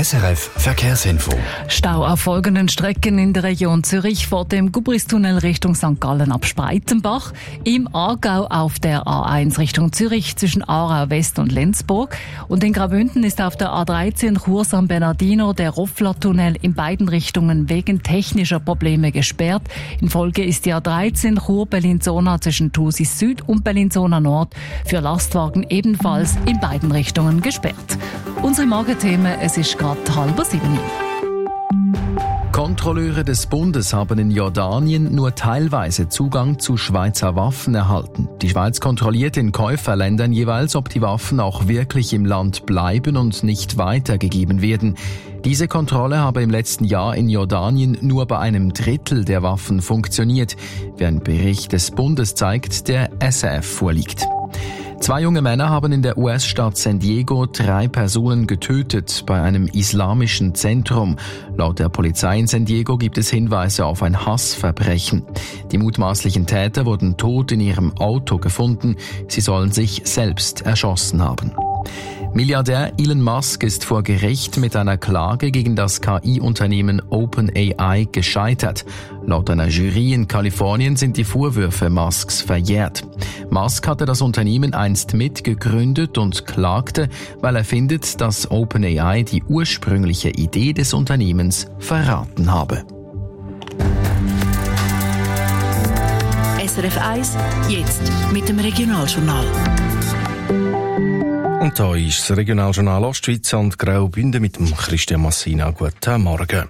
SRF Verkehrsinfo. Stau auf folgenden Strecken in der Region Zürich vor dem Gubristunnel Richtung St. Gallen ab Spreitenbach, im Aargau auf der A1 Richtung Zürich zwischen Aarau West und Lenzburg und in Graubünden ist auf der A13 Chur San Bernardino der Roffler-Tunnel in beiden Richtungen wegen technischer Probleme gesperrt. In Folge ist die A13 Chur Bellinzona zwischen Thusis Süd und Bellinzona Nord für Lastwagen ebenfalls in beiden Richtungen gesperrt. Unsere Morgenthemen, es ist gerade 6:30. Kontrolleure des Bundes haben in Jordanien nur teilweise Zugang zu Schweizer Waffen erhalten. Die Schweiz kontrolliert in Käuferländern jeweils, ob die Waffen auch wirklich im Land bleiben und nicht weitergegeben werden. Diese Kontrolle habe im letzten Jahr in Jordanien nur bei einem Drittel der Waffen funktioniert, wie ein Bericht des Bundes zeigt, der SRF vorliegt. 2 junge Männer haben in der US-Stadt San Diego 3 Personen getötet bei einem islamischen Zentrum. Laut der Polizei in San Diego gibt es Hinweise auf ein Hassverbrechen. Die mutmaßlichen Täter wurden tot in ihrem Auto gefunden. Sie sollen sich selbst erschossen haben. Milliardär Elon Musk ist vor Gericht mit einer Klage gegen das KI-Unternehmen OpenAI gescheitert. Laut einer Jury in Kalifornien sind die Vorwürfe Musks verjährt. Musk hatte das Unternehmen einst mitgegründet und klagte, weil er findet, dass OpenAI die ursprüngliche Idee des Unternehmens verraten habe. SRF 1, jetzt mit dem Regionaljournal. Und da ist das Regionaljournal Ostschweiz und Graubünden mit dem Christian Massina. Guten Morgen.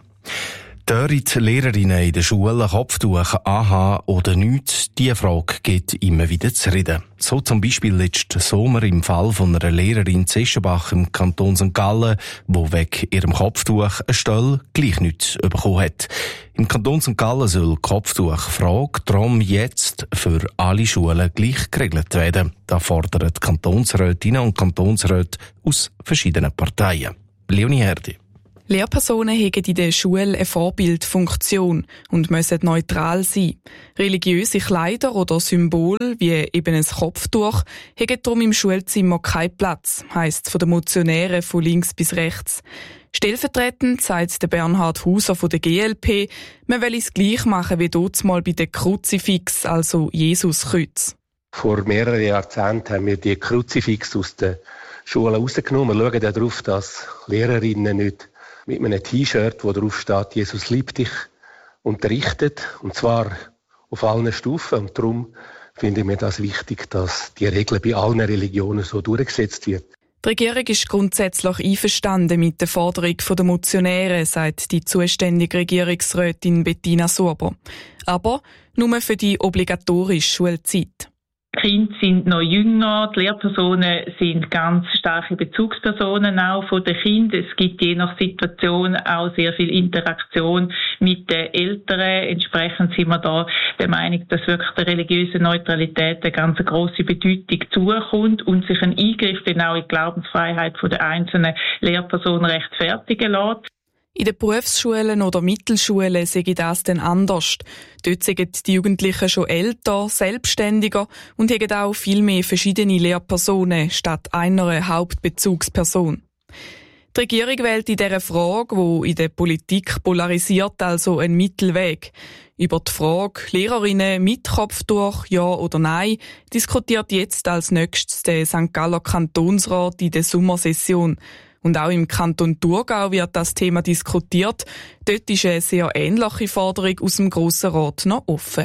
Dürren die Lehrerinnen in der Schule Kopftuch anhaben oder nicht? Diese Frage geht immer wieder zu reden. So zum Beispiel letzten Sommer im Fall von einer Lehrerin Zeschenbach im Kanton St. Gallen, die wegen ihrem Kopftuch eine Stelle gleich nichts bekommen hat. Im Kanton St. Gallen soll die Kopftuchfrage darum jetzt für alle Schulen gleich geregelt werden. Das fordern Kantonsrätinnen und Kantonsräte aus verschiedenen Parteien. Leonie Herdi. Lehrpersonen haben in der Schule eine Vorbildfunktion und müssen neutral sein. Religiöse Kleider oder Symbole wie eben ein Kopftuch haben darum im Schulzimmer keinen Platz, heisst von den Motionären von links bis rechts. Stellvertretend sagt der Bernhard Hauser von der GLP, man will es gleich machen wie mal bei den Kruzifix, also Jesuskreuz. Vor mehreren Jahrzehnten haben wir die Kruzifix aus den Schulen rausgenommen. Wir schauen darauf, dass Lehrerinnen nicht mit einem T-Shirt, wo drauf steht, Jesus liebt dich, unterrichtet. Und zwar auf allen Stufen. Und darum finde ich mir das wichtig, dass die Regel bei allen Religionen so durchgesetzt wird. Die Regierung ist grundsätzlich einverstanden mit der Forderung der Motionäre, sagt die zuständige Regierungsrätin Bettina Surber. Aber nur für die obligatorische Schulzeit. Die Kinder sind noch jünger, die Lehrpersonen sind ganz starke Bezugspersonen auch von den Kindern. Es gibt je nach Situation auch sehr viel Interaktion mit den Eltern. Entsprechend sind wir da der Meinung, dass wirklich der religiösen Neutralität eine ganz grosse Bedeutung zukommt und sich ein Eingriff dann auch in die Glaubensfreiheit der einzelnen Lehrpersonen rechtfertigen lässt. In den Berufsschulen oder Mittelschulen sehe das dann anders. Dort sind die Jugendlichen schon älter, selbstständiger und haben auch viel mehr verschiedene Lehrpersonen statt einer Hauptbezugsperson. Die Regierung wählt in dieser Frage, die in der Politik polarisiert, also einen Mittelweg. Über die Frage Lehrerinnen mit Kopftuch, ja oder nein, diskutiert jetzt als nächstes der St. Galler Kantonsrat in der Sommersession. Und auch im Kanton Thurgau wird das Thema diskutiert. Dort ist eine sehr ähnliche Forderung aus dem Grossen Rat noch offen.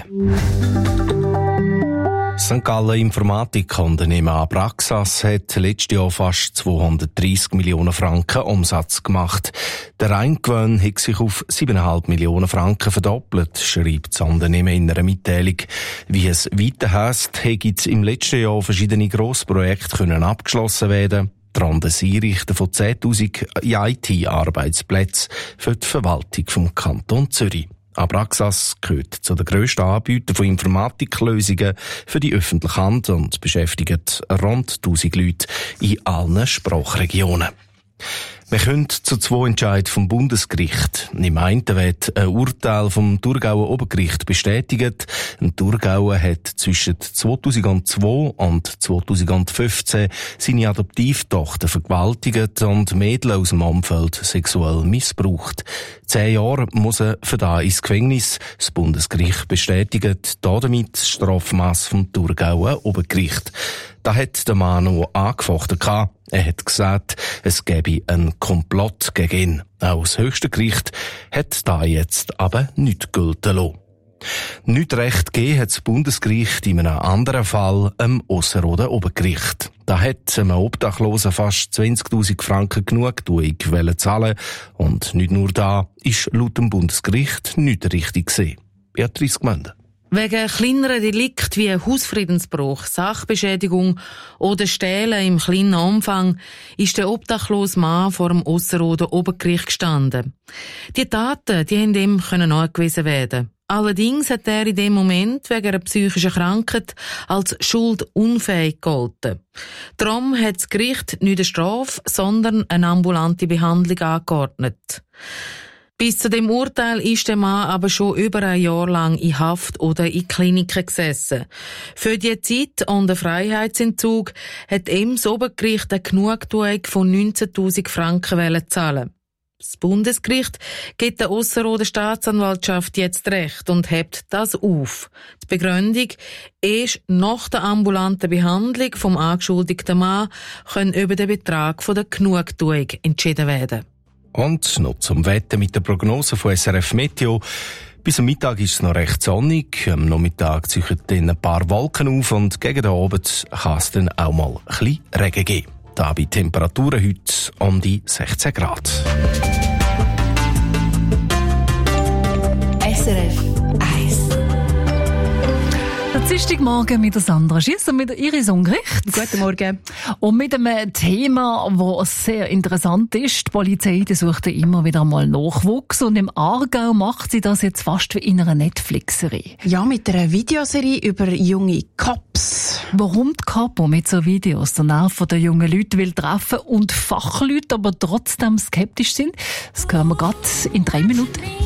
St. Gallen Informatikunternehmen Abraxas hat letztes Jahr fast 230 Millionen Franken Umsatz gemacht. Der Reingewinn hat sich auf 7,5 Millionen Franken verdoppelt, schreibt das Unternehmen in einer Mitteilung. Wie es weiter heisst, hat im letzten Jahr verschiedene Grossprojekte abgeschlossen werden. Darunter das Einrichten von 10.000 IT-Arbeitsplätzen für die Verwaltung vom Kanton Zürich. Abraxas gehört zu den grössten Anbietern von Informatiklösungen für die öffentliche Hand und beschäftigt rund 1.000 Leute in allen Sprachregionen. Wir kommen zu 2 Entscheidungen vom Bundesgericht. Im einen wird ein Urteil vom Thurgauer Obergericht bestätigt. Ein Thurgauer hat zwischen 2002 und 2015 seine Adoptivtochter vergewaltigt und Mädchen aus dem Umfeld sexuell missbraucht. 10 Jahre muss er für das ins Gefängnis. Das Bundesgericht bestätigt damit das Strafmaß vom Thurgauer Obergericht. Da hat der Mann noch angefochten. Er hat gesagt, es gebe einen Komplott gegen ihn. Auch das höchste Gericht hat da jetzt aber nicht gelten lassen. Nicht recht gegeben hat das Bundesgericht in einem anderen Fall am Ausserrhoder Obergericht. Da hat einem Obdachlosen fast 20.000 Franken Genugtuung zahlen und nicht nur da ist laut dem Bundesgericht nicht richtig gesehen. Beatrice Gmende. Wegen kleineren Delikten wie Hausfriedensbruch, Sachbeschädigung oder Stehlen im kleinen Umfang ist der obdachlose Mann vor dem Ausserrhoder Obergericht gestanden. Die Taten, die haben ihm nachgewiesen werden. Allerdings hat er in dem Moment wegen einer psychischen Krankheit als schuldunfähig gegolten. Darum hat das Gericht nicht eine Strafe, sondern eine ambulante Behandlung angeordnet. Bis zu dem Urteil ist der Mann aber schon über ein Jahr lang in Haft oder in Kliniken gesessen. Für die Zeit und den Freiheitsentzug hat ihm das Obergericht eine Genugtuung von 19.000 Franken zahlen. Das Bundesgericht gibt der Ausserrhoder Staatsanwaltschaft jetzt Recht und hebt das auf. Die Begründung: erst nach der ambulanten Behandlung vom angeschuldigten Mann können über den Betrag der Genugtuung entschieden werden. Und noch zum Wetter mit der Prognose von SRF Meteo. Bis am Mittag ist es noch recht sonnig. Am Nachmittag ziehen dann ein paar Wolken auf und gegen den Abend kann es dann auch mal ein bisschen Regen geben. Da bei Temperaturen heute um die 16 Grad. SRF 1. Dienstagmorgen mit der Sandra Schiss und mit der Iris Ungericht. Guten Morgen. Und mit einem Thema, das sehr interessant ist. Die Polizei sucht immer wieder mal Nachwuchs und im Aargau macht sie das jetzt fast wie in einer Netflix-Serie. Ja, mit einer Videoserie über junge Cops. Warum die Kapo mit so Videos den Nerv der jungen Leute will treffen und Fachleute aber trotzdem skeptisch sind, das hören wir gerade in 3 Minuten.